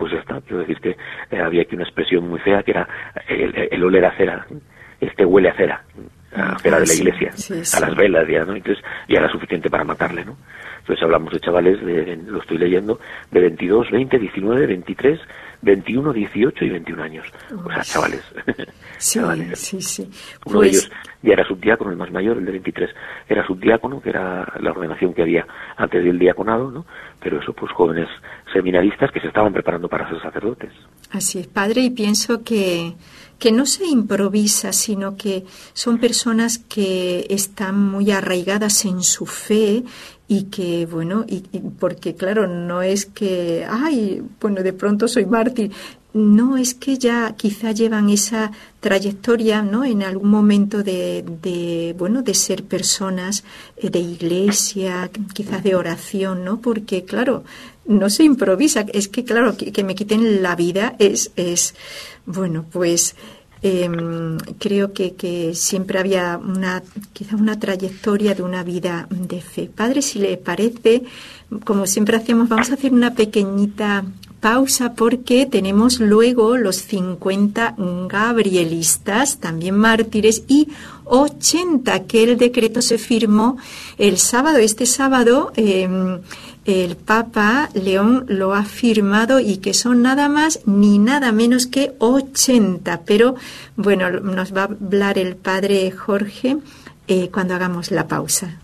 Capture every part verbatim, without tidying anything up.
pues ya está. Quiero decir que eh, había aquí una expresión muy fea que era el, el oler a cera. Este huele a cera, a cera ah, de la iglesia, sí, sí, a las velas ya, ¿no? Entonces ya era suficiente para matarle, ¿no? Entonces hablamos de chavales, de, lo estoy leyendo, de veintidós, veinte, diecinueve, veintitrés, veintiuno, dieciocho y veintiún años. O sea, chavales. Sí, chavales. sí, sí. Uno pues... de ellos ya era subdiácono, el más mayor, el de veintitrés, era subdiácono, que era la ordenación que había antes del diaconado, ¿no? Pero eso, pues jóvenes seminaristas que se estaban preparando para ser sacerdotes. Así es, padre, y pienso que, que no se improvisa, sino que son personas que están muy arraigadas en su fe y que, bueno, y, y porque claro, no es que, ay, bueno, de pronto soy mártir. No, es que ya quizá llevan esa trayectoria, ¿no? En algún momento de, de bueno, de ser personas de iglesia, quizás de oración, ¿no? Porque, claro, no se improvisa. Es que, claro, que, que me quiten la vida es, es bueno, pues eh, creo que, que siempre había una, quizá una trayectoria de una vida de fe. Padre, si le parece, como siempre hacemos, vamos a hacer una pequeñita pausa porque tenemos luego los cincuenta gabrielistas, también mártires, y ochenta que el decreto se firmó el sábado. Este sábado eh, el Papa León lo ha firmado y que son nada más ni nada menos que ochenta. Pero bueno, nos va a hablar el padre Jorge eh, cuando hagamos la pausa.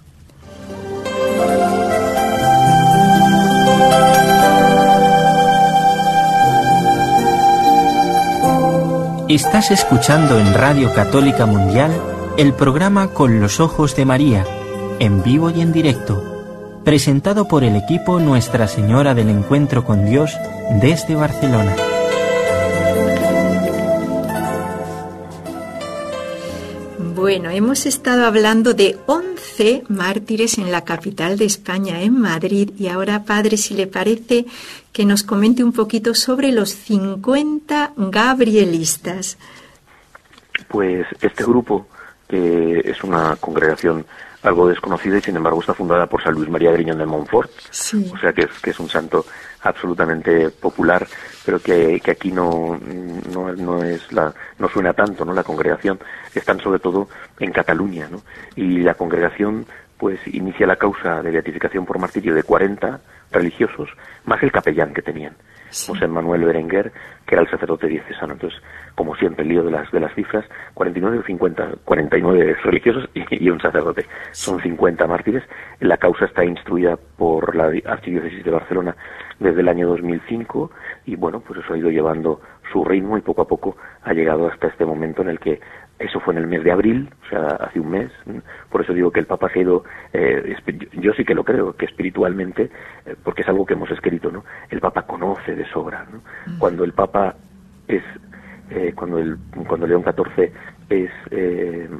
Estás escuchando en Radio Católica Mundial el programa Con los Ojos de María, en vivo y en directo, presentado por el equipo Nuestra Señora del Encuentro con Dios desde Barcelona. Bueno, hemos estado hablando de once mártires en la capital de España, en Madrid, y ahora, padre, si le parece, que nos comente un poquito sobre los cincuenta gabrielistas. Pues este grupo, que es una congregación algo desconocida y sin embargo está fundada por San Luis María Griñón de Montfort, sí. O sea que es, que es un santo absolutamente popular, pero que, que aquí no, no, no es la, no suena tanto, ¿no? La congregación están sobre todo en Cataluña, ¿no? Y la congregación pues inicia la causa de beatificación por martirio de cuarenta religiosos, más el capellán que tenían, sí. José Manuel Berenguer, que era el sacerdote diocesano. Entonces, como siempre, el lío de las de las cifras, cuarenta y nueve o cincuenta, cuarenta y nueve religiosos y, y un sacerdote. Son cincuenta mártires. La causa está instruida por la Archidiócesis de Barcelona desde el año dos mil cinco y, bueno, pues eso ha ido llevando su ritmo y poco a poco ha llegado hasta este momento en el que eso fue en el mes de abril, o sea, hace un mes. Por eso digo que el Papa se ha ido, eh, yo sí que lo creo, que espiritualmente, eh, porque es algo que hemos escrito, ¿no? El Papa conoce de sobra, ¿no? Cuando el Papa es, eh, cuando el cuando León catorce es eh,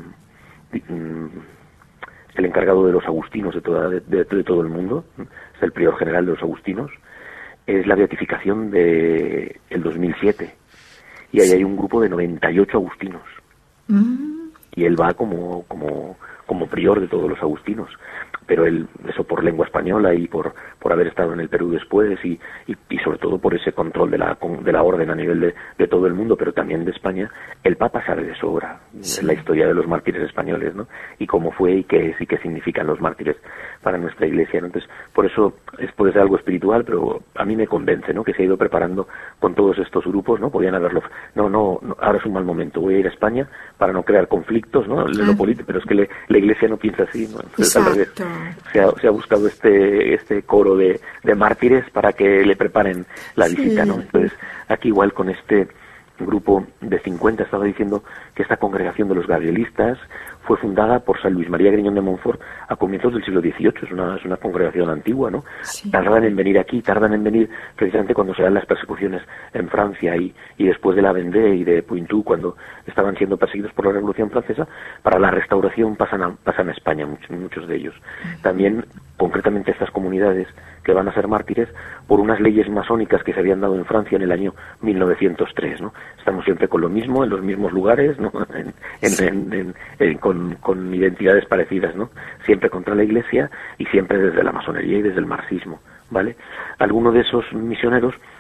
el encargado de los agustinos de, toda, de, de, de todo el mundo, es el prior general de los agustinos, es la beatificación de el dos mil siete, y ahí hay un grupo de noventa y ocho agustinos. Mm. Y él va como como como prior de todos los agustinos, pero él, eso por lengua española y por por haber estado en el Perú después y, y, y sobre todo por ese control de la de la orden a nivel de, de todo el mundo, pero también de España, el Papa sabe de sobra, sí, la historia de los mártires españoles, ¿no? Y cómo fue y qué es y qué significan los mártires para nuestra Iglesia, ¿no? Entonces, por eso es, puede ser algo espiritual, pero a mí me convence, ¿no? Que se ha ido preparando con todos estos grupos, ¿no? Podían haberlo, no, no, no ahora es un mal momento, voy a ir a España para no crear conflictos, ¿no? Ah. Lo político, pero es que le, la Iglesia no piensa así, ¿no? Entonces, al revés, se ha, se ha buscado este este coro de, de mártires para que le preparen la visita, sí, ¿no? Entonces, aquí igual con este grupo de cincuenta, estaba diciendo que esta congregación de los gabrielistas fue fundada por San Luis María Griñón de Montfort a comienzos del siglo dieciocho, es una, es una congregación antigua, ¿no? Sí. Tardan en venir aquí, tardan en venir precisamente cuando se dan las persecuciones en Francia y, y después de la Vendée y de Pointou, cuando estaban siendo perseguidos por la Revolución Francesa, para la restauración pasan a, pasan a España, muchos, muchos de ellos. También, concretamente estas comunidades que van a ser mártires por unas leyes masónicas que se habían dado en Francia en el año mil novecientos tres, ¿no? Estamos siempre con lo mismo, en los mismos lugares, ¿no? En, en, sí. en, en, en, con, con identidades parecidas, ¿no? Siempre contra la Iglesia y siempre desde la masonería y desde el marxismo, ¿vale? Algunos de esos misioneros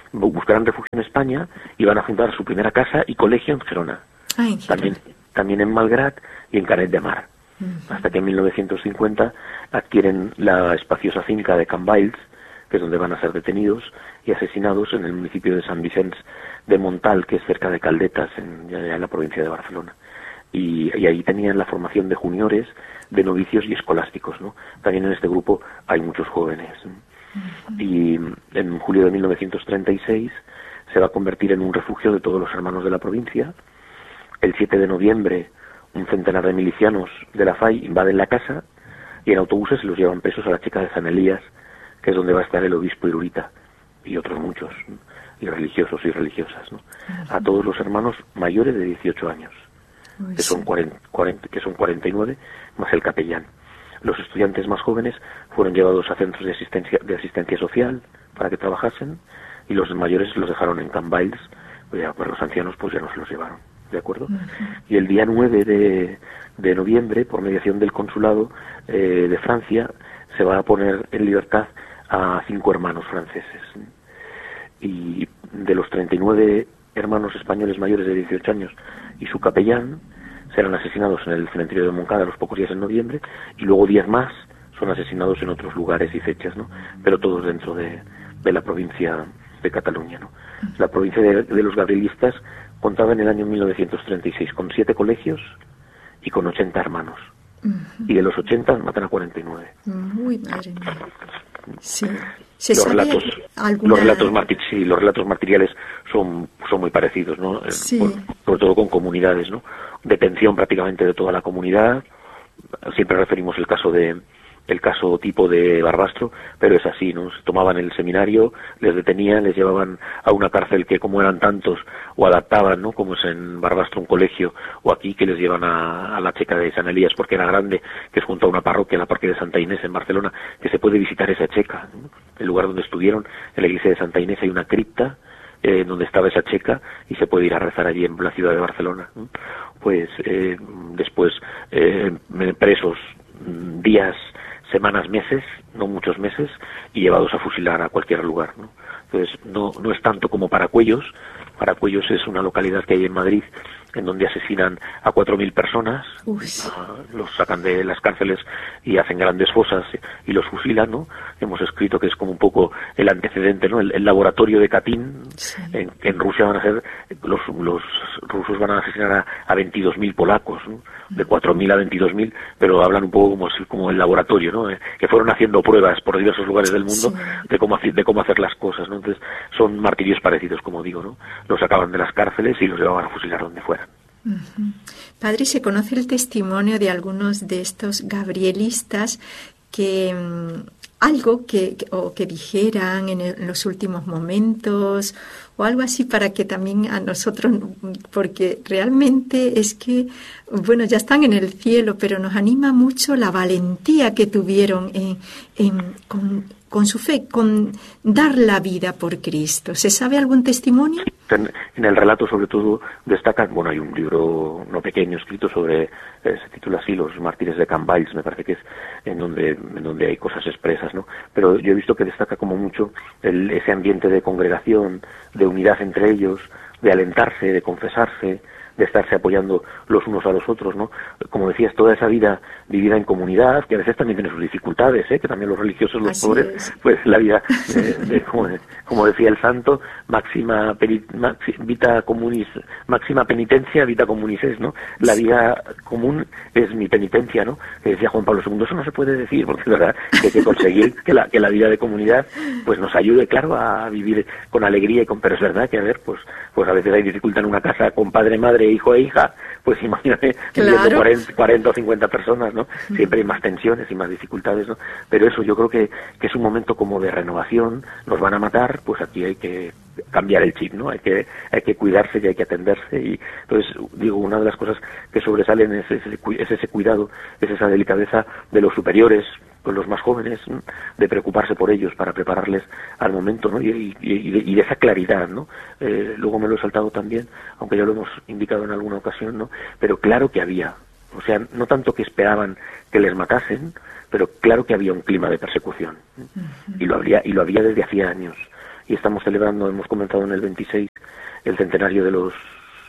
buscarán refugio en España y van a fundar su primera casa y colegio en Gerona. Ah, en Gerona. También, también en Malgrat y en Canet de Mar. Uh-huh. Hasta que en mil novecientos cincuenta adquieren la espaciosa finca de Can Bails, que es donde van a ser detenidos y asesinados en el municipio de Sant Vicenç de Montal, que es cerca de Caldetas, en, ya en la provincia de Barcelona. Y, y ahí tenían la formación de juniores, de novicios y escolásticos, ¿no? También en este grupo hay muchos jóvenes. Uh-huh. Y en julio de mil novecientos treinta y seis se va a convertir en un refugio de todos los hermanos de la provincia. El siete de noviembre un centenar de milicianos de la F A I invaden la casa y en autobuses se los llevan presos a la Checa de San Elías, que es donde va a estar el obispo Irurita y otros muchos, ¿no? Y religiosos y religiosas, ¿no? Uh-huh. A todos los hermanos mayores de dieciocho años, Uy, que son cuarenta, cuarenta, que son cuarenta y nueve, más el capellán. Los estudiantes más jóvenes fueron llevados a centros de asistencia de asistencia social para que trabajasen, y los mayores los dejaron en Can Bails, pues ya, pues los ancianos pues ya no se los llevaron, ¿de acuerdo? Uh-huh. Y el día nueve de, de noviembre, por mediación del consulado eh, de Francia, se va a poner en libertad a cinco hermanos franceses. Y de los treinta y nueve hermanos españoles mayores de dieciocho años y su capellán serán asesinados en el cementerio de Moncada a los pocos días en noviembre, y luego diez más son asesinados en otros lugares y fechas, ¿no? Pero todos dentro de, de la provincia de Cataluña, ¿no? La provincia de, de los gabrielistas contaba en el año mil novecientos treinta y seis con siete colegios y con ochenta hermanos. Uh-huh. Y de los ochenta matan a cuarenta y nueve. Muy madre mía. Sí. ¿Se los sabe relatos, alguna... los relatos martir, sí, los relatos martiriales son son muy parecidos, ¿no? Sí. Por, sobre todo con comunidades, ¿no? Detención prácticamente de toda la comunidad. Siempre referimos el caso de el caso tipo de Barbastro, pero es así, ¿no? Se tomaban el seminario, les detenían, les llevaban a una cárcel que, como eran tantos, o adaptaban, ¿no? Como es en Barbastro un colegio, o aquí que les llevan a, a la Checa de San Elías porque era grande, que es junto a una parroquia, la parroquia de Santa Inés en Barcelona, que se puede visitar esa Checa, ¿no? El lugar donde estuvieron, en la iglesia de Santa Inés hay una cripta eh, donde estaba esa Checa y se puede ir a rezar allí en la ciudad de Barcelona, ¿no? Pues eh, después eh, presos días, semanas, meses, no muchos meses, y llevados a fusilar a cualquier lugar, ¿no? Entonces, no, no es tanto como Paracuellos. Paracuellos es una localidad que hay en Madrid en donde asesinan a cuatro mil personas, uh, los sacan de las cárceles y hacen grandes fosas y los fusilan, ¿no? Hemos escrito que es como un poco el antecedente, ¿no? El, el laboratorio de Katyn. Sí. En, en Rusia van a ser, los, los rusos van a asesinar a, a veintidós mil polacos, ¿no? De cuatro mil a veintidós mil, pero hablan un poco como, como el laboratorio, ¿no? Eh, que fueron haciendo pruebas por diversos lugares del mundo, sí, de cómo, de cómo hacer las cosas, ¿no? Entonces, son martirios parecidos, como digo, ¿no? Los sacaban de las cárceles y los llevaban a fusilar donde fueran. Uh-huh. Padre, se conoce el testimonio de algunos de estos gabrielistas que um, algo que, que o que dijeran en, el, en los últimos momentos o algo así, para que también a nosotros, porque realmente es que, bueno, ya están en el cielo, pero nos anima mucho la valentía que tuvieron en, en, con, con su fe, con dar la vida por Cristo. ¿Se sabe algún testimonio? En, en el relato, sobre todo, destacan, bueno, hay un libro no pequeño escrito sobre, eh, se titula así, Los mártires de Can Bails, me parece que es, en donde, en donde hay cosas expresas, ¿no? Pero yo he visto que destaca como mucho el, ese ambiente de congregación, de unidad entre ellos, de alentarse, de confesarse, de estarse apoyando los unos a los otros, ¿no? Como decías, toda esa vida vivida en comunidad, que a veces también tiene sus dificultades, ¿eh? Que también los religiosos, los Así pobres, es. Pues la vida, de, de, como, como decía el santo, máxima peri, maxi, vita communis, máxima penitencia, vita communis es, ¿no? La vida común es mi penitencia, ¿no? Que decía Juan Pablo segundo, eso no se puede decir, porque es verdad que hay que conseguir que la, que la vida de comunidad pues nos ayude, claro, a vivir con alegría y con, pero es verdad que, a ver, pues, pues a veces hay dificultad en una casa con padre, madre, hijo e hija, pues imagínate, claro. cuarenta, cuarenta o cincuenta personas, ¿no? Siempre hay más tensiones y más dificultades, ¿no? Pero eso yo creo que, que es un momento como de renovación, nos van a matar, pues aquí hay que cambiar el chip, ¿no? Hay que hay que cuidarse y hay que atenderse, y entonces, digo, una de las cosas que sobresalen es ese, es ese cuidado, es esa delicadeza de los superiores con los más jóvenes, ¿no? De preocuparse por ellos para prepararles al momento, ¿no? Y, y, y, de, y de esa claridad, ¿no? Eh, luego me lo he saltado también, aunque ya lo hemos indicado en alguna ocasión, ¿no? Pero claro que había, o sea, no tanto que esperaban que les matasen, pero claro que había un clima de persecución, ¿eh? Uh-huh. y lo había y lo había desde hacía años. y estamos celebrando, hemos comenzado en el veintiséis, el centenario de los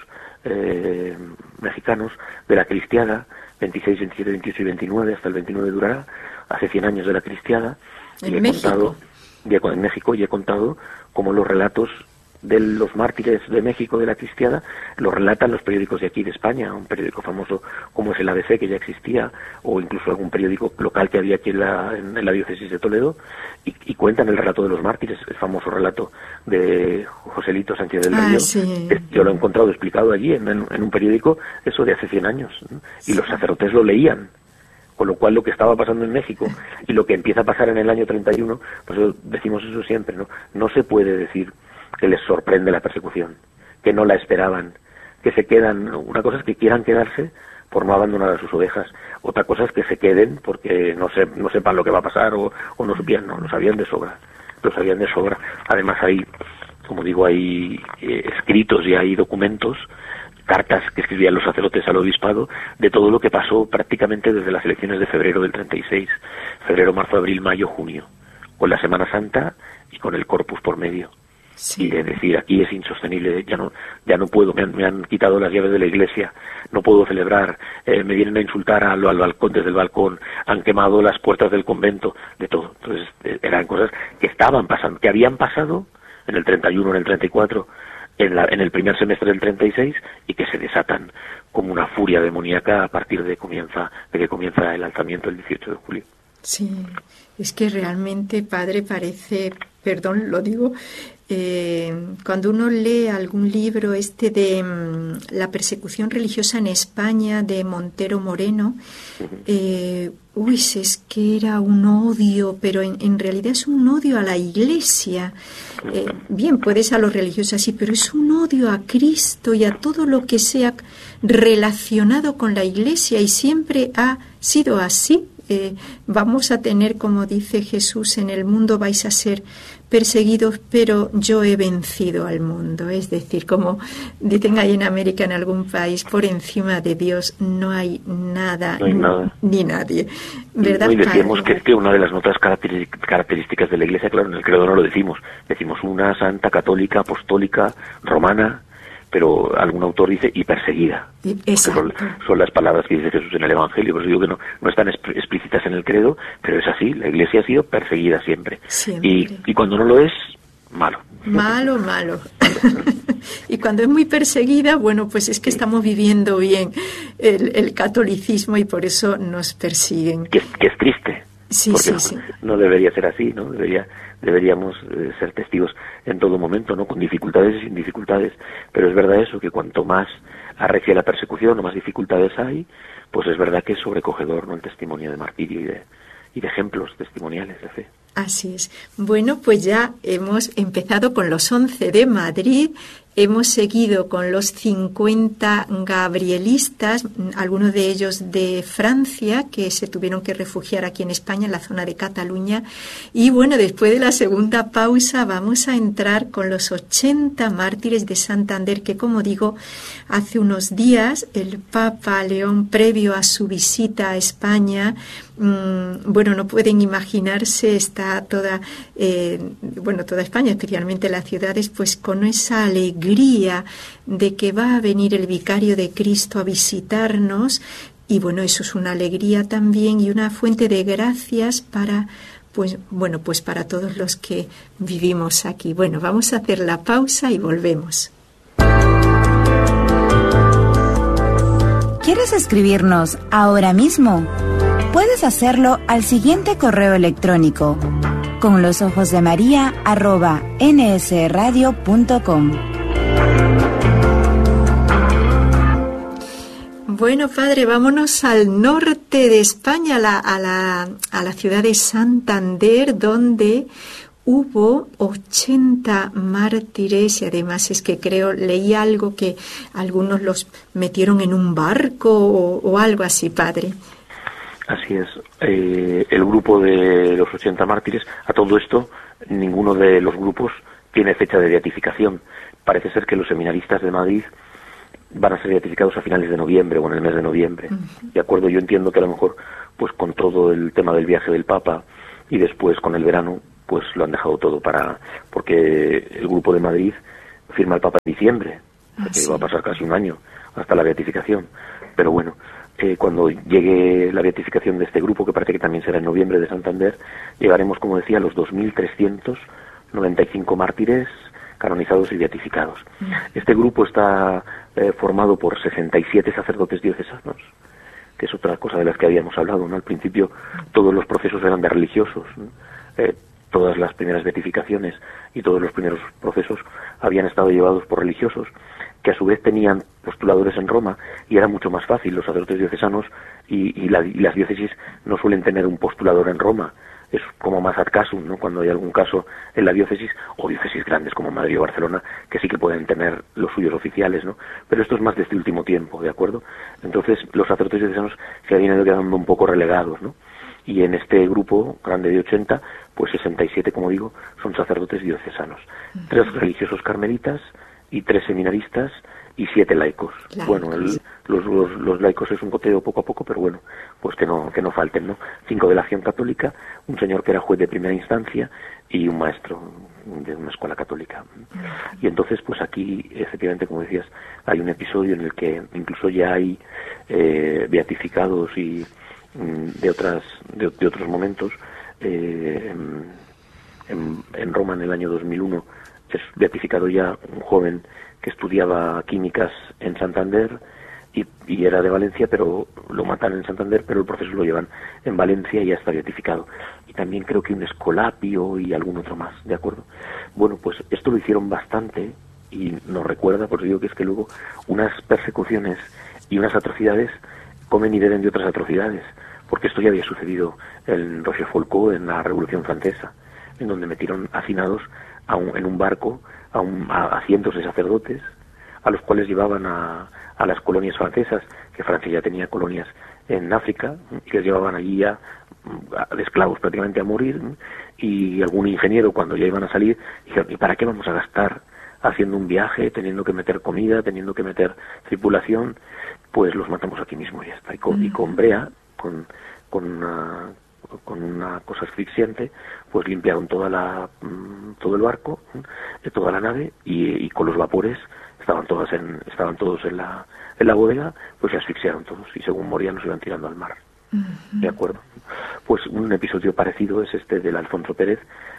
eh, mexicanos, de la Cristiada, veintiséis, veintisiete, veintiocho y veintinueve, hasta el veintinueve durará, hace cien años de la Cristiada, en y he México. contado, y he, en México, y he contado cómo los relatos de los mártires de México de la Cristiada los relatan los periódicos de aquí de España, un periódico famoso como es el A B C, que ya existía, o incluso algún periódico local que había aquí en la, en, en la diócesis de Toledo, y, y cuentan el relato de los mártires, el famoso relato de Joselito Sánchez del Río. Ah, sí. Yo lo he encontrado explicado allí en, en, en un periódico, eso de hace cien años, ¿no? Y los sacerdotes lo leían, con lo cual lo que estaba pasando en México y lo que empieza a pasar en el año treinta y uno, pues decimos eso siempre, ¿no? No se puede decir que les sorprende la persecución, que no la esperaban, que se quedan. Una cosa es que quieran quedarse por no abandonar a sus ovejas, otra cosa es que se queden porque no se, no sepan lo que va a pasar o, o no supieran, no, lo sabían de sobra, lo sabían de sobra. Además hay, como digo, hay eh, escritos y hay documentos, cartas que escribían los sacerdotes al obispado de todo lo que pasó prácticamente desde las elecciones de febrero del treinta y seis, febrero, marzo, abril, mayo, junio, con la Semana Santa y con el Corpus por medio. Sí. Y de decir, aquí es insostenible, ya no ya no puedo, me han, me han quitado las llaves de la iglesia, no puedo celebrar, eh, me vienen a insultar al, al balcón, desde el balcón, han quemado las puertas del convento, de todo. Entonces eh, eran cosas que estaban pasando, que habían pasado en el treinta y uno, en el treinta y cuatro, en, la, en el primer semestre del treinta y seis, y que se desatan como una furia demoníaca a partir de, comienza, de que comienza el alzamiento el dieciocho de julio. Sí, es que realmente, padre, parece, perdón, lo digo, eh, cuando uno lee algún libro este de um, la persecución religiosa en España de Montero Moreno, eh, uy, es que era un odio, pero en, en realidad es un odio a la Iglesia. Eh, bien, puede ser a los religiosos así, pero es un odio a Cristo y a todo lo que sea relacionado con la Iglesia, y siempre ha sido así. Eh, vamos a tener, como dice Jesús, en el mundo vais a ser perseguidos, pero yo he vencido al mundo. Es decir, como dicen ahí en América, en algún país, por encima de Dios no hay nada, no hay nada. Ni nadie. ¿Verdad, no, y decíamos padre? que, que una de las notas características de la Iglesia, claro, en el credo no lo decimos, decimos una santa, católica, apostólica, romana, pero algún autor dice y perseguida. Son, son las palabras que dice Jesús en el Evangelio, por eso digo que no, no están explícitas en el credo, pero es así, la Iglesia ha sido perseguida siempre. siempre. Y, y cuando no lo es, malo. Malo, malo. Y cuando es muy perseguida, bueno, pues es que estamos viviendo bien el, el catolicismo y por eso nos persiguen. Que, que es triste. Sí, porque sí, no, sí. no debería ser así, ¿no? Debería, deberíamos eh, ser testigos en todo momento, ¿no? Con dificultades y sin dificultades. Pero es verdad eso, que cuanto más arrecia la persecución o más dificultades hay, pues es verdad que es sobrecogedor, ¿no? El testimonio de martirio y de, y de ejemplos testimoniales de fe. Así es. Bueno, pues ya hemos empezado con los once de Madrid, hemos seguido con los cincuenta gabrielistas, algunos de ellos de Francia, que se tuvieron que refugiar aquí en España, en la zona de Cataluña. Y bueno, después de la segunda pausa vamos a entrar con los ochenta mártires de Santander, que, como digo, hace unos días el Papa León, previo a su visita a España, mmm, bueno, no pueden imaginarse, está toda, eh, bueno, toda España, especialmente las ciudades, pues con esa alegría de que va a venir el vicario de Cristo a visitarnos. Y bueno, eso es una alegría también y una fuente de gracias para, pues bueno, pues para todos los que vivimos aquí. Bueno, vamos a hacer la pausa y volvemos. ¿Quieres escribirnos ahora mismo? Puedes hacerlo al siguiente correo electrónico: con los ojos de María arroba nsradio punto com. Bueno, padre, vámonos al norte de España, a la, a la, a la ciudad de Santander, donde hubo ochenta mártires, y además es que creo, leí algo que algunos los metieron en un barco o, o algo así, padre. Así es. Eh, el grupo de los ochenta mártires, a todo esto, ninguno de los grupos tiene fecha de beatificación. Parece ser que los seminaristas de Madrid van a ser beatificados a finales de noviembre o en el mes de noviembre. Uh-huh. De acuerdo, yo entiendo que a lo mejor, pues con todo el tema del viaje del Papa y después con el verano, pues lo han dejado todo para, porque el grupo de Madrid firma el Papa en diciembre, o sea que va a pasar casi un año hasta la beatificación. Pero bueno, eh, cuando llegue la beatificación de este grupo, que parece que también será en noviembre, de Santander, llegaremos, como decía, a los dos mil trescientos noventa y cinco mártires canonizados y beatificados. Este grupo está eh, formado por sesenta y siete sacerdotes diocesanos, que es otra cosa de las que habíamos hablado, ¿no? Al principio todos los procesos eran de religiosos, ¿no? eh, todas las primeras beatificaciones y todos los primeros procesos habían estado llevados por religiosos, que a su vez tenían postuladores en Roma, y era mucho más fácil. Los sacerdotes diocesanos y, y, la, y las diócesis no suelen tener un postulador en Roma, es como más ad casum, ¿no? Cuando hay algún caso en la diócesis, o diócesis grandes como Madrid o Barcelona, que sí que pueden tener los suyos oficiales, ¿no? Pero esto es más de este último tiempo, ¿de acuerdo? Entonces los sacerdotes diocesanos se habían ido quedando un poco relegados, ¿no? Y en este grupo grande de ochenta, pues sesenta y siete, como digo, son sacerdotes diocesanos. Uh-huh. Tres religiosos carmelitas y tres seminaristas y siete laicos. Laicos. Bueno, el, los, los, los laicos es un goteo poco a poco, pero bueno, pues que no que no falten, ¿no? Cinco de la acción católica, un señor que era juez de primera instancia y un maestro de una escuela católica. Y entonces, pues aquí, efectivamente, como decías, hay un episodio en el que incluso ya hay eh, beatificados y de otras de, de otros momentos. Eh, en, en Roma, en el año dos mil uno, es beatificado ya un joven que estudiaba químicas en Santander y, y era de Valencia, pero lo matan en Santander, pero el proceso lo llevan en Valencia y ya está beatificado. Y también creo que un escolapio y algún otro más, ¿de acuerdo? Bueno, pues esto lo hicieron bastante y nos recuerda, pues digo que es que luego unas persecuciones y unas atrocidades comen y beben de otras atrocidades, porque esto ya había sucedido en Rochefoucauld, en la Revolución Francesa, en donde metieron hacinados a un, en un barco a, un, a, a cientos de sacerdotes, a los cuales llevaban a, a las colonias francesas, que Francia ya tenía colonias en África, y les llevaban allí ya a, de esclavos prácticamente a morir, y algún ingeniero, cuando ya iban a salir, dijeron, ¿y para qué vamos a gastar haciendo un viaje, teniendo que meter comida, teniendo que meter tripulación? Pues los matamos aquí mismo y ya está. Y con, mm. y con brea, con, con una con una cosa asfixiante, pues limpiaron toda la todo el barco, toda la nave, y, y con los vapores estaban todas en estaban todos en la en la bodega, pues se asfixiaron todos y según morían los iban tirando al mar. Uh-huh. De acuerdo. Pues un episodio parecido es este del Alfonso Pérez,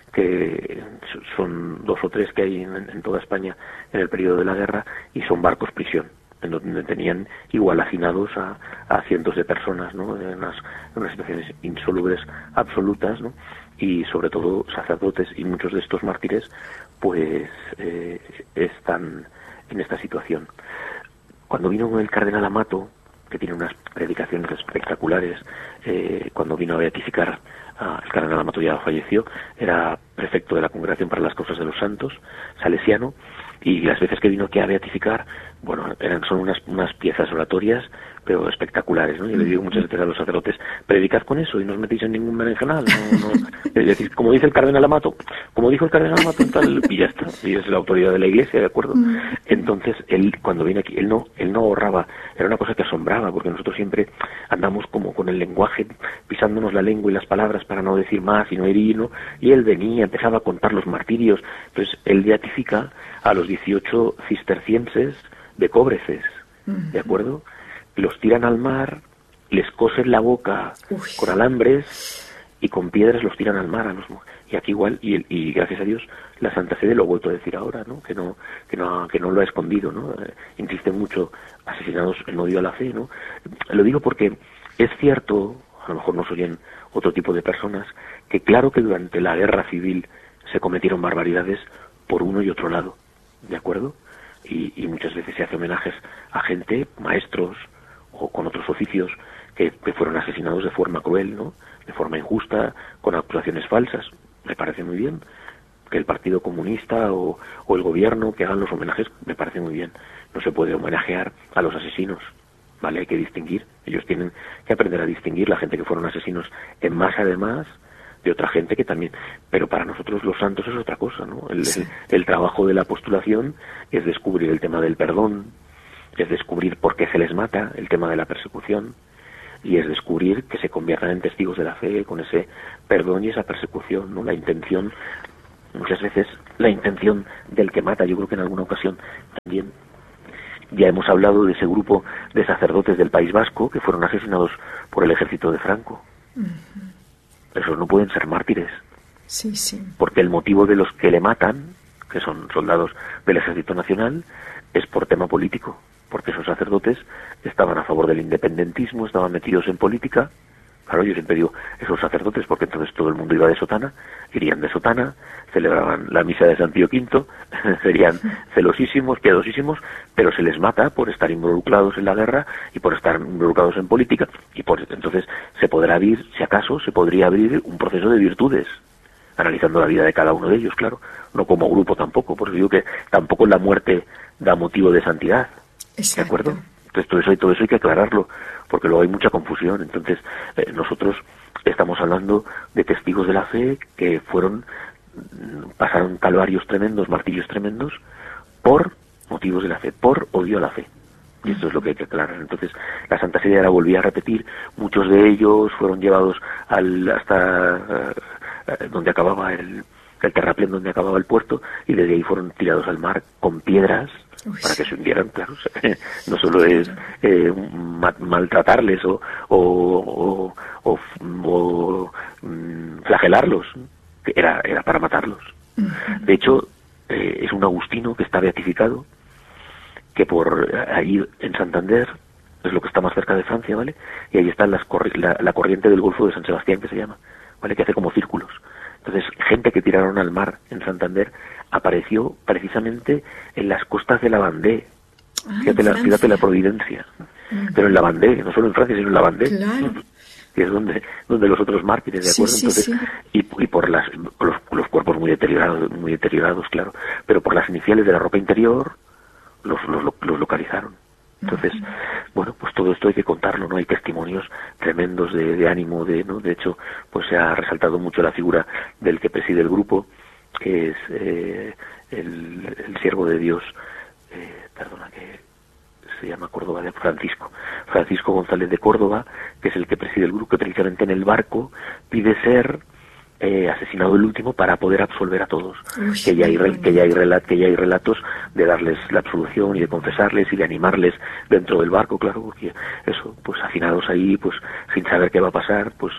que son dos o tres que hay en, en toda España en el periodo de la guerra, y son barcos prisión, en donde tenían igual hacinados a, a cientos de personas, ¿no? En unas, en unas situaciones insolubles absolutas, ¿no? Y sobre todo sacerdotes, y muchos de estos mártires pues eh, están en esta situación. Cuando vino el cardenal Amato, que tiene unas predicaciones espectaculares, eh, cuando vino a beatificar, a, el cardenal Amato ya falleció, era prefecto de la Congregación para las Causas de los Santos, salesiano, y las veces que vino aquí a beatificar, bueno, eran son unas unas piezas oratorias, pero espectaculares, ¿no? Yo le digo muchas veces a los sacerdotes, predicad con eso y no os metéis en ningún berenjenal, no, no. Es decir, como dice el cardenal Amato, como dijo el cardenal Amato, tal, y ya está, y es la autoridad de la Iglesia, ¿de acuerdo? Entonces, él, cuando viene aquí, él no, él no ahorraba, era una cosa que asombraba, porque nosotros siempre andamos como con el lenguaje, pisándonos la lengua y las palabras para no decir más y no herir, ¿no? Y él venía, empezaba a contar los martirios, entonces él beatifica a los dieciocho cistercienses de Cóbreces, ¿de acuerdo? Los tiran al mar, les cosen la boca Uy. con alambres y con piedras los tiran al mar a los y aquí igual y, y gracias a Dios la Santa Sede lo ha vuelto a decir ahora, ¿no? Que no que no que no lo ha escondido, ¿no? Eh, insisten mucho, asesinados en odio a la fe, ¿no? Lo digo porque es cierto, a lo mejor nos oyen otro tipo de personas, que claro que durante la guerra civil se cometieron barbaridades por uno y otro lado, ¿de acuerdo? Y, y muchas veces se hace homenajes a gente, maestros o con otros oficios que, que fueron asesinados de forma cruel, ¿no? De forma injusta, con acusaciones falsas. Me parece muy bien que el Partido Comunista o, o el gobierno que hagan los homenajes, me parece muy bien. No se puede homenajear a los asesinos, ¿vale? Hay que distinguir. Ellos tienen que aprender a distinguir la gente que fueron asesinos en masa, además de otra gente que también, pero para nosotros los santos es otra cosa, ¿no? El, sí. el, el trabajo de la apostolación es descubrir el tema del perdón, es descubrir por qué se les mata, el tema de la persecución, y es descubrir que se conviertan en testigos de la fe con ese perdón y esa persecución, ¿no? La intención, muchas veces, la intención del que mata, yo creo que en alguna ocasión también ya hemos hablado de ese grupo de sacerdotes del País Vasco que fueron asesinados por el ejército de Franco. Uh-huh. Esos no pueden ser mártires. Sí, sí. Porque el motivo de los que le matan, que son soldados del Ejército Nacional, es por tema político, porque esos sacerdotes estaban a favor del independentismo, estaban metidos en política. Claro, yo siempre digo esos sacerdotes, porque entonces todo el mundo iba de sotana, irían de sotana, celebraban la misa de San Pío quinto, serían celosísimos, piadosísimos, pero se les mata por estar involucrados en la guerra y por estar involucrados en política, y por entonces se podrá abrir, si acaso, se podría abrir un proceso de virtudes, analizando la vida de cada uno de ellos, claro, no como grupo tampoco, por eso digo que tampoco la muerte da motivo de santidad. Exacto. ¿De acuerdo? Entonces todo eso, todo eso hay que aclararlo, porque luego hay mucha confusión. Entonces eh, nosotros estamos hablando de testigos de la fe que fueron, pasaron calvarios tremendos, martirios tremendos, por motivos de la fe, por odio a la fe. Y esto es lo que hay que aclarar. Entonces la Santa Sede ahora volvía a repetir, muchos de ellos fueron llevados al hasta uh, donde acababa el, el terraplén, donde acababa el puerto, y desde ahí fueron tirados al mar con piedras. Uy, para que se hundieran, claro. No solo es eh, ma- maltratarles o, o, o, o, o mm, flagelarlos, era, era para matarlos. Uh-huh. De hecho, eh, es un agustino que está beatificado, que por ahí en Santander, es lo que está más cerca de Francia, ¿vale? Y ahí está las corri- la, la corriente del Golfo de San Sebastián, que se llama, ¿vale? Que hace como círculos. Entonces, gente que tiraron al mar en Santander apareció precisamente en las costas de la Vendée. Ah, fíjate, la, fíjate la providencia. Uh-huh. Pero en la Vendée, no solo en Francia, sino en la Vendée. Claro. Que es donde, donde los otros mártires, ¿de acuerdo? Sí, Entonces, sí, sí. Y, y por las, los, los cuerpos muy deteriorados, muy deteriorados, claro, pero por las iniciales de la ropa interior los, los, los localizaron. Entonces, uh-huh. bueno, pues todo esto hay que contarlo, ¿no? Hay testimonios tremendos de, de ánimo, de, ¿no? De hecho, pues se ha resaltado mucho la figura del que preside el grupo, que es eh, el, el siervo de Dios, eh, perdona, que se llama Córdoba de Francisco, Francisco González de Córdoba, que es el que preside el grupo, que precisamente en el barco pide ser eh, asesinado el último para poder absolver a todos. Uy, que ya hay que ya hay relat, que ya hay relatos de darles la absolución y de confesarles y de animarles dentro del barco, claro, porque eso, pues hacinados ahí, pues sin saber qué va a pasar, pues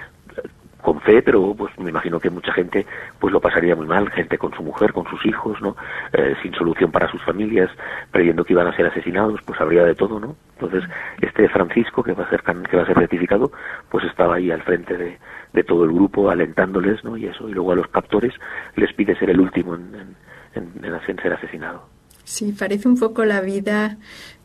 con fe, pero pues me imagino que mucha gente pues lo pasaría muy mal, gente con su mujer, con sus hijos, ¿no? Eh, sin solución para sus familias, creyendo que iban a ser asesinados, pues habría de todo, ¿no? Entonces, este Francisco, que va a ser que va a ser beatificado, pues estaba ahí al frente de, de todo el grupo, alentándoles, ¿no? Y eso, y luego a los captores les pide ser el último en, en, en, en ser asesinado. Sí, parece un poco la vida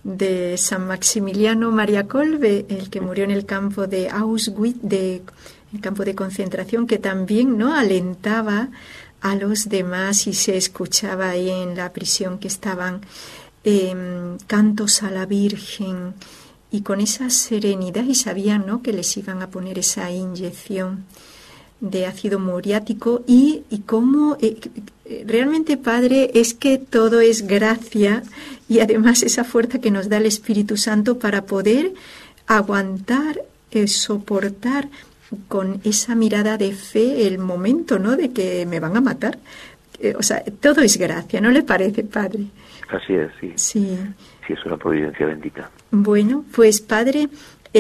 de San Maximiliano María Kolbe, el que murió en el campo de Auschwitz, de el campo de concentración, que también, ¿no?, alentaba a los demás, y se escuchaba ahí en la prisión que estaban eh, cantos a la Virgen, y con esa serenidad, y sabían, ¿no?, que les iban a poner esa inyección de ácido muriático, y, y cómo eh, realmente, Padre, es que todo es gracia, y además esa fuerza que nos da el Espíritu Santo para poder aguantar, eh, soportar con esa mirada de fe el momento, ¿no?, de que me van a matar. Eh, o sea, todo es gracia, ¿no le parece, Padre? Así es, sí. Sí. Sí, es una providencia bendita. Bueno, pues, Padre,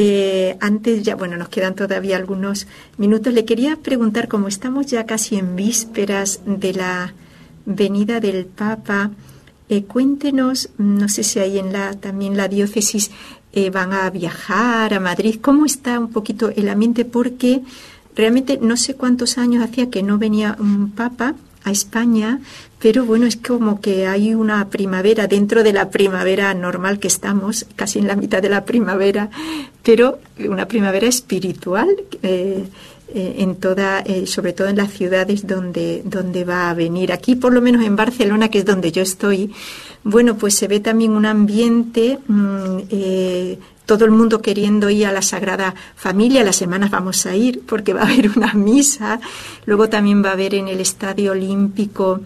eh, antes ya, bueno, nos quedan todavía algunos minutos. Le quería preguntar, como estamos ya casi en vísperas de la venida del Papa, eh, cuéntenos, no sé si hay en la también la diócesis Eh, van a viajar a Madrid. ¿Cómo está un poquito el ambiente? Porque realmente no sé cuántos años hacía que no venía un papa a España, pero bueno, es como que hay una primavera dentro de la primavera normal que estamos, casi en la mitad de la primavera, pero una primavera espiritual, eh, eh, en toda, eh, sobre todo en las ciudades donde, donde va a venir. Aquí, por lo menos en Barcelona, que es donde yo estoy, bueno, pues se ve también un ambiente, mmm, eh, todo el mundo queriendo ir a la Sagrada Familia. Las semanas vamos a ir porque va a haber una misa. Luego también va a haber en el Estadio Olímpico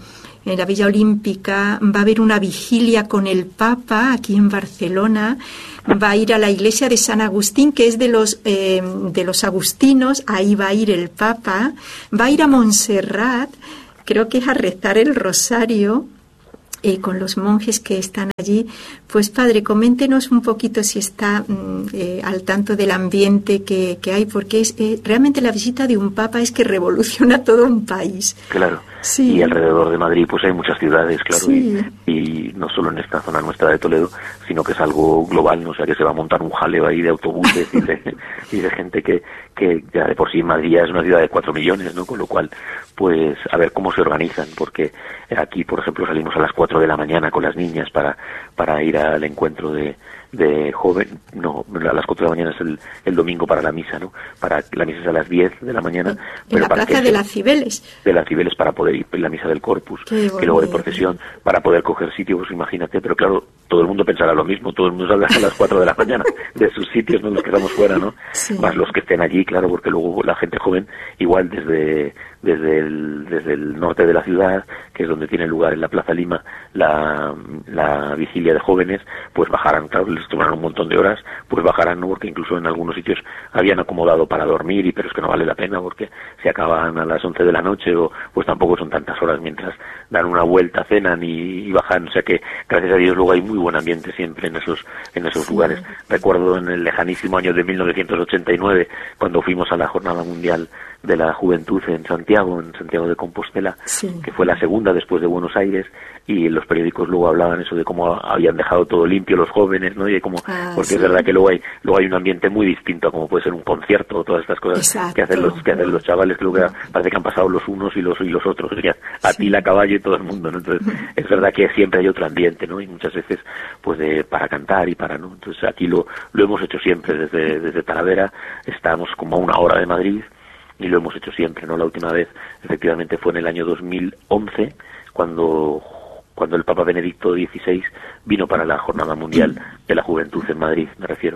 en la Villa Olímpica, va a haber una vigilia con el Papa aquí en Barcelona, va a ir a la iglesia de San Agustín, que es de los eh, de los agustinos, ahí va a ir el Papa, va a ir a Montserrat, creo que es a rezar el rosario, Eh, con los monjes que están allí. Pues padre, coméntenos un poquito si está eh, al tanto del ambiente que, que hay, porque es eh, realmente la visita de un papa es que revoluciona todo un país. Claro, sí. Y alrededor de Madrid pues hay muchas ciudades, claro, sí. y, y no solo en esta zona nuestra de Toledo, sino que es algo global, ¿no? O sea, que se va a montar un jaleo ahí de autobuses y de, y de gente que, que ya de por sí Madrid ya es una ciudad de cuatro millones, ¿no? Con lo cual, pues a ver cómo se organizan, porque aquí, por ejemplo, salimos a las cuatro de la mañana con las niñas para para ir al encuentro de de joven, no, a las cuatro de la mañana es el, el domingo para la misa, ¿no? Para la misa es a las diez de la mañana. En pero la para plaza que de las Cibeles. De las Cibeles para poder ir a la misa del Corpus, que luego de procesión, para poder coger sitio, pues imagínate, pero claro, todo el mundo pensará lo mismo, todo el mundo saldrá a las cuatro de la mañana de sus sitios, no los que estamos fuera, ¿no? Sí. Más los que estén allí, claro, porque luego la gente joven, igual desde desde el, desde el norte de la ciudad, que es donde tiene lugar en la Plaza Lima la, la vigilia de jóvenes, pues bajarán, claro, les tomarán un montón de horas, pues bajarán, ¿no? Porque incluso en algunos sitios habían acomodado para dormir, y pero es que no vale la pena porque se acaban a las once de la noche, o pues tampoco son tantas horas, mientras dan una vuelta, cenan y, y bajan, o sea que gracias a Dios luego hay muy buen ambiente siempre en esos en esos sí. lugares. Recuerdo en el lejanísimo año de mil novecientos ochenta y nueve, cuando fuimos a la Jornada Mundial de la Juventud en Santiago, en Santiago de Compostela, sí. que fue la segunda después de Buenos Aires, y los periódicos luego hablaban eso de cómo habían dejado todo limpio los jóvenes, ¿no? Y como ah, porque sí. es verdad que luego hay luego hay un ambiente muy distinto a como puede ser un concierto o todas estas cosas Exacto. que hacen los que hacen los chavales, que luego parece que han pasado los unos y los y los otros, o sea, a ti, la caballo y todo el mundo, ¿no? Entonces es verdad que siempre hay otro ambiente, ¿no? Y muchas veces pues de, para cantar y para, ¿no? Entonces aquí lo lo hemos hecho siempre desde desde Talavera, estamos como a una hora de Madrid, y lo hemos hecho siempre, ¿no? La última vez, efectivamente, fue en el año dos mil once, cuando cuando el Papa Benedicto dieciséis vino para la Jornada Mundial de la Juventud en Madrid, me refiero.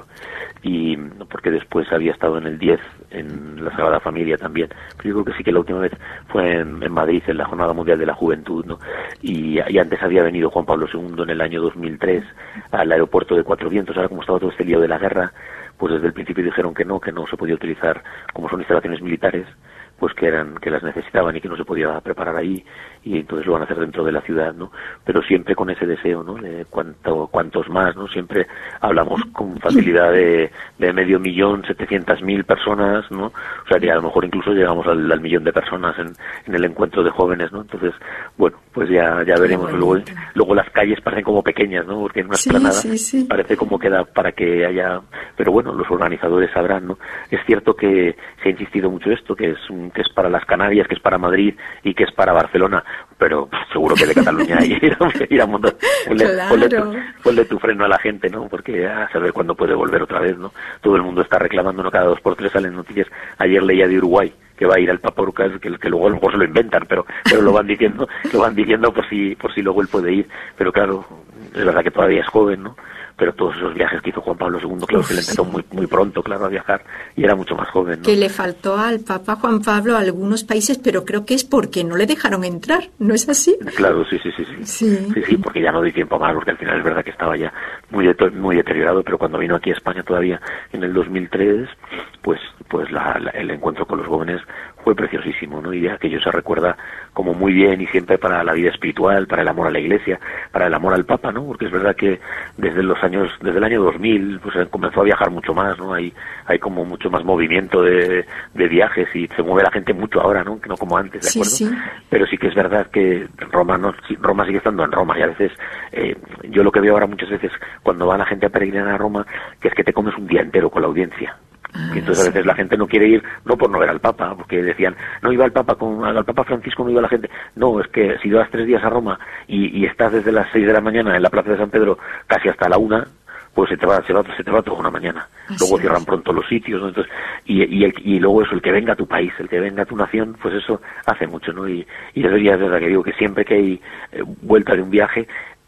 Y porque después había estado en el diez, en la Sagrada Familia también. Pero yo creo que sí que la última vez fue en, en Madrid, en la Jornada Mundial de la Juventud, ¿no? Y, y antes había venido Juan Pablo segundo en el año dos mil tres al aeropuerto de Cuatro Vientos. Ahora, como estaba todo este lío de la guerra, pues desde el principio dijeron que no, que no se podía utilizar, como son instalaciones militares, pues que eran que las necesitaban y que no se podía preparar ahí, y entonces lo van a hacer dentro de la ciudad, ¿no? Pero siempre con ese deseo, ¿no? De cuánto, cuántos más, ¿no? Siempre hablamos con facilidad de, de medio millón, setecientas mil personas, ¿no? O sea que a lo mejor incluso llegamos al, al millón de personas en, en el encuentro de jóvenes, ¿no? Entonces, bueno, pues ya ya veremos. Luego, luego las calles parecen como pequeñas, ¿no? Porque en una explanada sí, sí, sí. parece como queda para que haya, pero bueno, los organizadores sabrán, ¿no? Es cierto que se ha insistido mucho esto, que es un que es para las Canarias, que es para Madrid y que es para Barcelona, pero pues, seguro que de Cataluña hay ir a un montón. Ponle, claro. ponle, tu, ponle tu freno a la gente, ¿no? Porque a saber cuándo puede volver otra vez, ¿no? Todo el mundo está reclamando, ¿no? Cada dos por tres salen noticias. Ayer leía de Uruguay que va a ir al Papa Urcas, que, que luego a lo mejor se lo inventan, pero pero lo van diciendo, lo van diciendo por si por si luego él puede ir. Pero claro, es verdad que todavía es joven, ¿no? Pero todos esos viajes que hizo Juan Pablo segundo, claro, Uf, que le empezó sí. muy muy pronto, claro, a viajar, y era mucho más joven, ¿no? Que le faltó al Papa Juan Pablo a algunos países, pero creo que es porque no le dejaron entrar, ¿no es así? Claro, sí, sí, sí, sí, sí, sí, sí porque ya no di tiempo más, porque al final es verdad que estaba ya muy de, muy deteriorado, pero cuando vino aquí a España todavía en el dos mil tres, pues pues la, la, el encuentro con los jóvenes fue preciosísimo, ¿no? Y aquello se recuerda como muy bien, y siempre para la vida espiritual, para el amor a la Iglesia, para el amor al Papa, ¿no? Porque es verdad que desde los años, desde el año dos mil, pues comenzó a viajar mucho más, ¿no? Hay hay como mucho más movimiento de, de viajes, y se mueve la gente mucho ahora, ¿no? Que no como antes, ¿de acuerdo? Sí, sí. Pero sí que es verdad que Roma no, Roma sigue estando en Roma, y a veces eh, yo lo que veo ahora muchas veces cuando va la gente a peregrinar a Roma, que es que te comes un día entero con la audiencia. Y entonces a veces la gente no quiere ir, no por no ver al Papa, porque decían, no iba al Papa con al Papa Francisco, no iba la gente. No, es que si vas tres días a Roma y, y estás desde las seis de la mañana en la Plaza de San Pedro casi hasta la una, pues se te va, se va, se te va toda una mañana. Así luego cierran es. pronto los sitios, ¿no? Entonces, y, y, el, y luego eso, el que venga a tu país, el que venga a tu nación, pues eso hace mucho, ¿no? Y, y eso ya es verdad que digo que siempre que hay eh, vuelta de un viaje,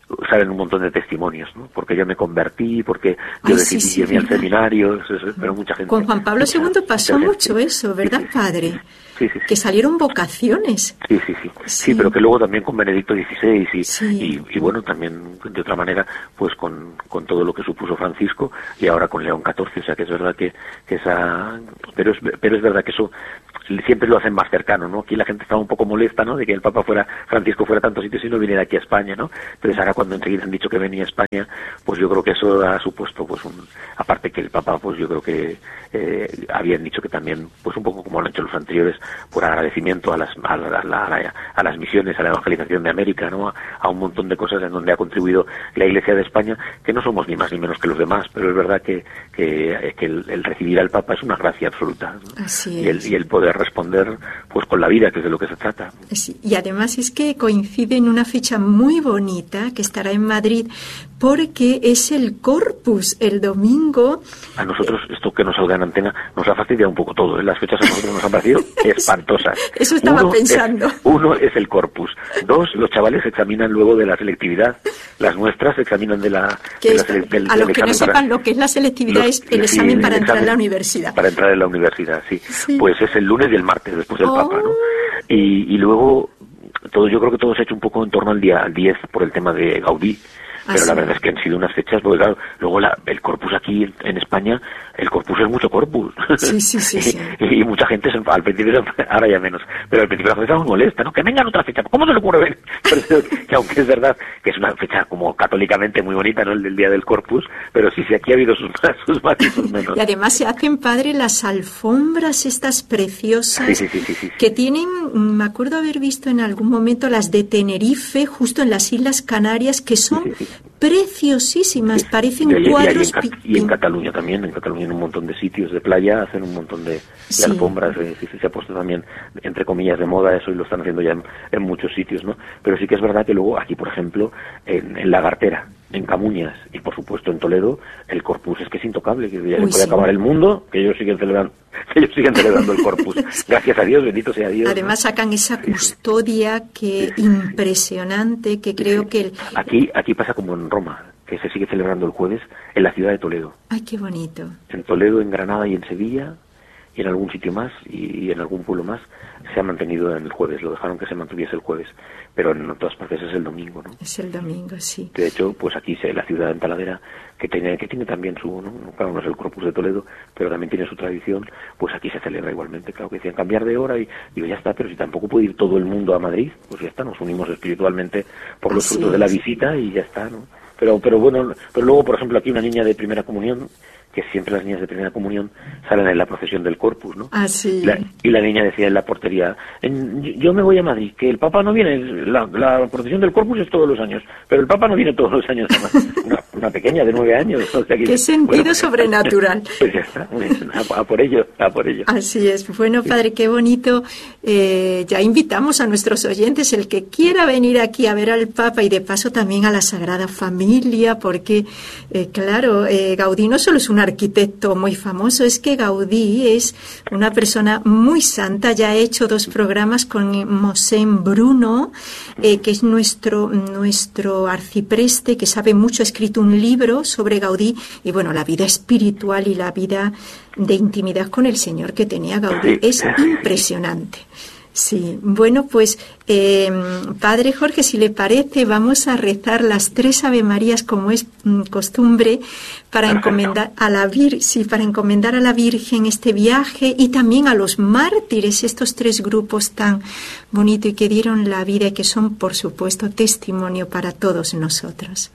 salen un montón de testimonios, ¿no? Porque yo me convertí, porque yo Ay, decidí sí, sí, irme al ¿verdad? seminario, eso, eso, pero mucha gente... Con Juan Pablo mucha, segundo pasó mucha mucho gente. eso, ¿verdad, Sí, sí, sí. padre? Sí, sí, sí. Que salieron vocaciones. Sí, sí, sí, sí. Sí. pero que luego también con Benedicto dieciséis y, Sí. y, y bueno, también de otra manera, pues con, con todo lo que supuso Francisco y ahora con León catorce, o sea que es verdad que, que esa... Pero es, pero es verdad que eso siempre lo hacen más cercano, ¿no? Aquí la gente estaba un poco molesta, ¿no? De que el Papa fuera, Francisco fuera a tantos sitios y no viniera aquí a España, ¿no? Entonces ahora cuando enseguida han dicho que venía a España, pues yo creo que eso ha supuesto, pues un... Aparte que el Papa, pues yo creo que eh, habían dicho que también, pues un poco como lo han hecho los anteriores, por agradecimiento a las a, la, a, la, a las misiones, a la evangelización de América, ¿no? A, a un montón de cosas en donde ha contribuido la Iglesia de España, que no somos ni más ni menos que los demás, pero es verdad que, que, que el, el recibir al Papa es una gracia absoluta, ¿no? Así y, el, es. y el poder responder pues con la vida, que es de lo que se trata. Sí, y además es que coincide en una fecha muy bonita que estará en Madrid porque es el Corpus, el domingo. A nosotros, esto que nos salga en antena, nos ha fastidiado un poco todo, ¿eh? Las fechas a nosotros nos han parecido espantosas. Eso estaba uno pensando. Es, uno es el Corpus. Dos, los chavales examinan luego de la selectividad. Las nuestras examinan de la... Que de la es, sele- del, a del los que no examen sepan para- lo que es la selectividad los- es el sí, examen el para entrar a la examen universidad. Para entrar en la universidad, sí. Sí. Pues es el lunes y el martes, después del Oh. Papa, ¿no? Y, y luego, todo, yo creo que todo se ha hecho un poco en torno al día al diez por el tema de Gaudí. Pero Así la verdad es que han sido unas fechas, porque claro, luego la, el Corpus aquí en, en España, el Corpus es mucho Corpus. Sí, sí, sí, sí. y, y mucha gente, se, al principio, ahora ya menos, pero al principio la gente estaba muy molesta, ¿no? Que vengan otra fecha, ¿cómo se le ocurre venir? Pero, que aunque es verdad que es una fecha como católicamente muy bonita, ¿no? El del Día del Corpus, pero sí, sí, aquí ha habido sus más, sus más y sus menos. Y además se hacen, padre, las alfombras estas preciosas Sí, sí, sí, sí, sí, sí. que tienen, me acuerdo haber visto en algún momento las de Tenerife, justo en las Islas Canarias, que son Sí, sí, sí. preciosísimas, parecen Y, ahí- y ahí cuadros. en, Ca- pi- y en pin- Cataluña también, en Cataluña en un montón de sitios de playa hacen un montón de, de Sí. alfombras, eh, sí, sí, se ha puesto también, entre comillas, de moda eso y lo están haciendo ya en, en muchos sitios, ¿no? Pero sí que es verdad que luego aquí, por ejemplo, en, en Lagartera, en Camuñas y por supuesto en Toledo, el Corpus es que es intocable, que ya se Uy, puede sí. acabar el mundo, que ellos siguen celebrando, que ellos siguen celebrando el Corpus. Gracias a Dios, bendito sea Dios. Además ¿no? sacan esa Sí, sí. custodia que impresionante, que creo que el... Aquí, aquí pasa como en Roma, que se sigue celebrando el jueves en la ciudad de Toledo. Ay, qué bonito. En Toledo, en Granada y en Sevilla, y en algún sitio más, y en algún pueblo más, se ha mantenido en el jueves, lo dejaron que se mantuviese el jueves, pero en todas partes es el domingo, ¿no? Es el domingo, sí. De hecho, pues aquí se, la ciudad de Talavera, que tiene, que tiene también su, ¿no? Claro, no es el Corpus de Toledo, pero también tiene su tradición, pues aquí se celebra igualmente. Claro que decían cambiar de hora y digo, ya está, pero si tampoco puede ir todo el mundo a Madrid, pues ya está, nos unimos espiritualmente por los Así frutos de la es. visita y ya está, ¿no? Pero, pero bueno, pero luego, por ejemplo, aquí una niña de primera comunión, que siempre las niñas de primera comunión salen en la procesión del Corpus, ¿no? Ah, sí. La- y la niña decía en la portería, en- yo me voy a Madrid, que el Papa no viene, la, la procesión del Corpus es todos los años, pero el Papa no viene todos los años, además. Una, una pequeña de nueve años. O sea que- Qué sentido bueno, pues, sobrenatural. Pues ya está, a, a por ello, a por ello. Así es. Bueno, padre, qué bonito. Eh, ya invitamos a nuestros oyentes, el que quiera venir aquí a ver al Papa y de paso también a la Sagrada Familia, porque, eh, claro, eh, Gaudí no solo es un arquitecto muy famoso, es que Gaudí es una persona muy santa. Ya he hecho dos programas con Mosén Bruno, eh, que es nuestro, nuestro arcipreste, que sabe mucho, ha escrito un libro sobre Gaudí y, bueno, la vida espiritual y la vida de intimidad con el Señor que tenía Gaudí es impresionante. Sí, bueno, pues eh, Padre Jorge, si le parece, vamos a rezar las tres Ave Marías como es mm, costumbre para encomendar a la Vir- sí, para encomendar a la Virgen este viaje y también a los mártires, estos tres grupos tan bonitos y que dieron la vida y que son, por supuesto, testimonio para todos nosotros.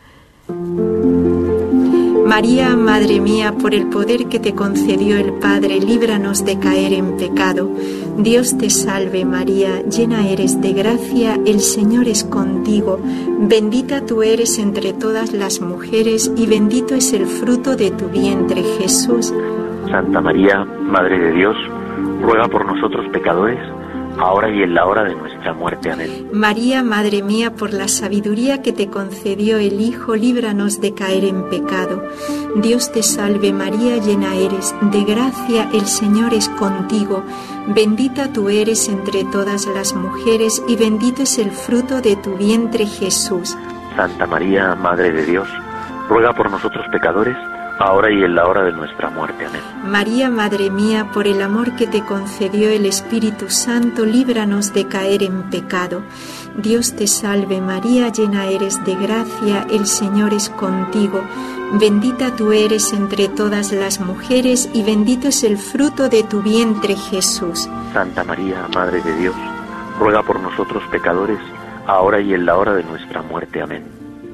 María, Madre mía, por el poder que te concedió el Padre, líbranos de caer en pecado. Dios te salve María, llena eres de gracia, el Señor es contigo. Bendita tú eres entre todas las mujeres y bendito es el fruto de tu vientre, Jesús. Santa María, Madre de Dios, ruega por nosotros pecadores, ahora y en la hora de nuestra muerte. Amén. María, Madre mía, por la sabiduría que te concedió el Hijo, líbranos de caer en pecado. Dios te salve María, llena eres de gracia, el Señor es contigo. Bendita tú eres entre todas las mujeres y bendito es el fruto de tu vientre, Jesús. Santa María, Madre de Dios, ruega por nosotros pecadores, ahora y en la hora de nuestra muerte. Amén. María, Madre mía, por el amor que te concedió el Espíritu Santo, líbranos de caer en pecado. Dios te salve María, llena eres de gracia, el Señor es contigo. Bendita tú eres entre todas las mujeres y bendito es el fruto de tu vientre, Jesús. Santa María, Madre de Dios, ruega por nosotros pecadores, ahora y en la hora de nuestra muerte. Amén.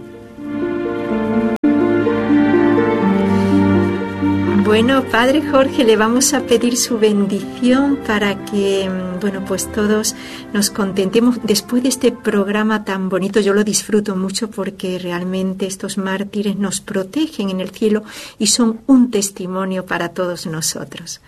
Bueno, Padre Jorge, le vamos a pedir su bendición para que, bueno, pues todos nos contentemos después de este programa tan bonito. Yo lo disfruto mucho porque realmente estos mártires nos protegen en el cielo y son un testimonio para todos nosotros.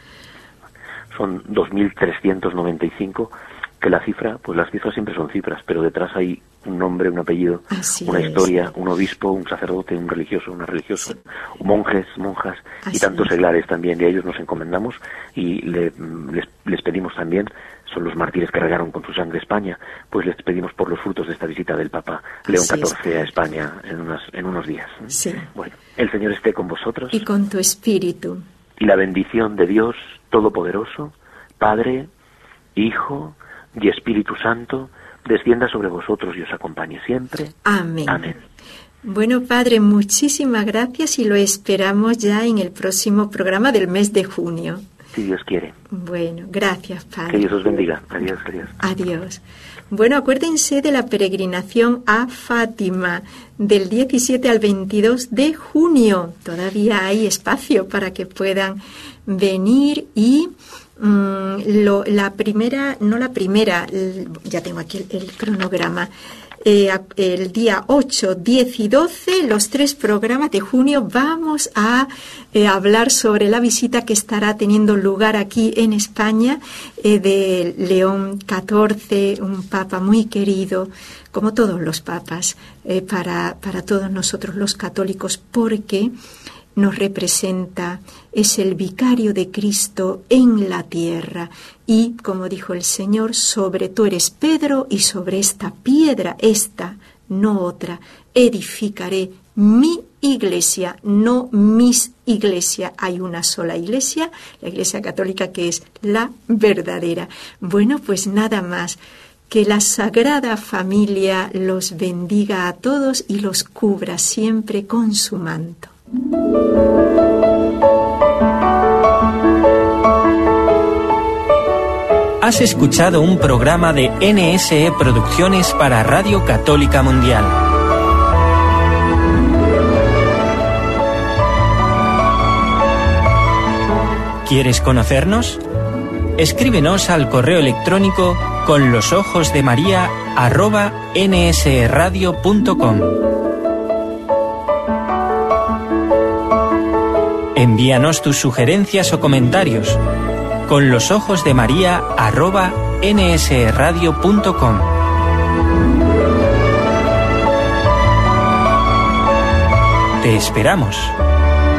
Son dos mil trescientos noventa y cinco, que la cifra, pues las cifras siempre son cifras, pero detrás hay un nombre, un apellido, Así una es. historia, un obispo, un sacerdote, un religioso, una religiosa, Sí. monjes, monjas Así y tantos es. seglares también, y a ellos nos encomendamos y le- les, les pedimos también, son los mártires que regaron con su sangre España, pues les pedimos por los frutos de esta visita del Papa León Así es. catorce a España en, unas, en unos días. Sí. Bueno, el Señor esté con vosotros Y con tu espíritu. y la bendición de Dios Todopoderoso, Padre, Hijo y Espíritu Santo, descienda sobre vosotros y os acompañe siempre. Amén. Amén. Bueno, Padre, muchísimas gracias y lo esperamos ya en el próximo programa del mes de junio. Si Dios quiere. Bueno, gracias, Padre. Que Dios os bendiga. Adiós, adiós. Adiós. Bueno, acuérdense de la peregrinación a Fátima del diecisiete al veintidós de junio. Todavía hay espacio para que puedan venir y mm, lo, la primera, no la primera, el- ya tengo aquí el, el cronograma. Eh, a- el día ocho, diez y doce, los tres programas de junio, vamos a eh, hablar sobre la visita que estará teniendo lugar aquí en España eh, de León catorce, un papa muy querido, como todos los papas, eh, para, para todos nosotros los católicos, porque nos representa, es el vicario de Cristo en la tierra. Y, como dijo el Señor, sobre tú eres Pedro y sobre esta piedra, esta, no otra, edificaré mi iglesia, no mis iglesias. Hay una sola iglesia, la Iglesia Católica, que es la verdadera. Bueno, pues nada más. Que la Sagrada Familia los bendiga a todos y los cubra siempre con su manto. Has escuchado un programa de N S E Producciones para Radio Católica Mundial. ¿Quieres conocernos? Escríbenos al correo electrónico con los ojos de María arroba nsradio punto com. Envíanos tus sugerencias o comentarios con los ojos de María arroba nsradio punto com. Te esperamos.